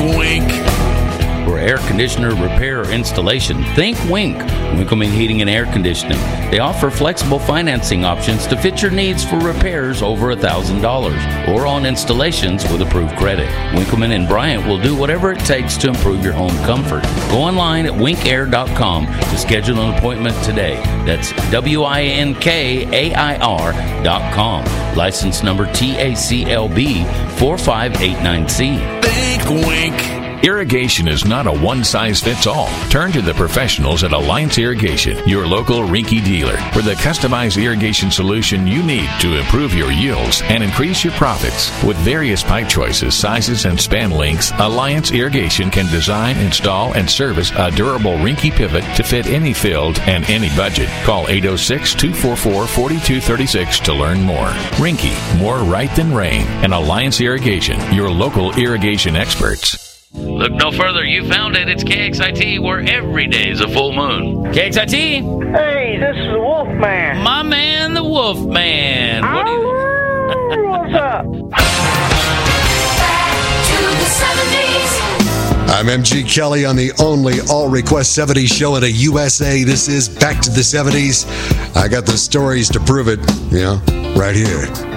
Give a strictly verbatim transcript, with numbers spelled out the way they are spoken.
wink. For air conditioner repair or installation, think Wink. Winkleman Heating and Air Conditioning. They offer flexible financing options to fit your needs for repairs over one thousand dollars or on installations with approved credit. Winkleman and Bryant will do whatever it takes to improve your home comfort. Go online at wink air dot com to schedule an appointment today. That's W I N K A I R dot com. License number T A C L B four five eight nine C. Think Wink. Irrigation is not a one-size-fits-all. Turn to the professionals at Alliance Irrigation, your local Rinky dealer, for the customized irrigation solution you need to improve your yields and increase your profits. With various pipe choices, sizes, and span lengths, Alliance Irrigation can design, install, and service a durable Rinky pivot to fit any field and any budget. Call eight oh six, two four four, four two three six to learn more. Rinky, more right than rain. And Alliance Irrigation, your local irrigation experts. Look no further. You found it. It's K X I T, where every day is a full moon. K X I T? Hey, this is the Wolfman. My man, the Wolfman. What do you... What's up? Back to the seventies. I'm M G Kelly on the only All Request seventies show in the U S A. This is Back to the seventies. I got the stories to prove it, you know, right here.